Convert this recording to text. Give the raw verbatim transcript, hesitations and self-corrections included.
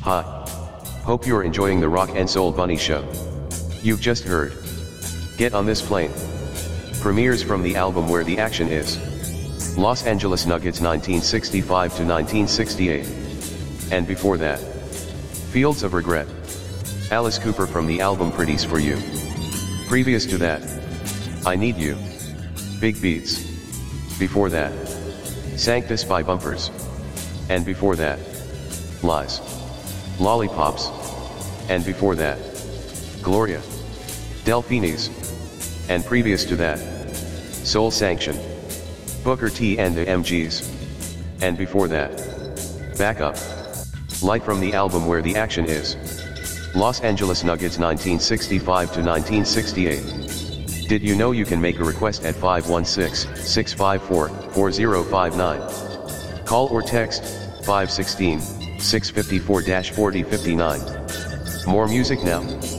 Hi. Hope you're enjoying the Rock and Soul Bunny show. You've just heard Get on This Plane. Premieres from the album Where the Action Is. Los Angeles Nuggets nineteen sixty-five to nineteen sixty-eight. And before that, Fields of Regret. Alice Cooper from the album Pretties for You. Previous to that, I Need You. Big Beats. Before that, Sanctus by Bumpers. And before that, Lies. Lollipops. And before that, Gloria. Delphinis. And previous to that, Soul Sanction. Booker T and the M Gs. And before that, Backup. Light from the album Where the Action Is. Los Angeles Nuggets nineteen sixty-five to nineteen sixty-eight. Did you know you can make a request at five one six, six five four, four zero five nine? Call or text five one six, six five four, four zero five nine. More music now.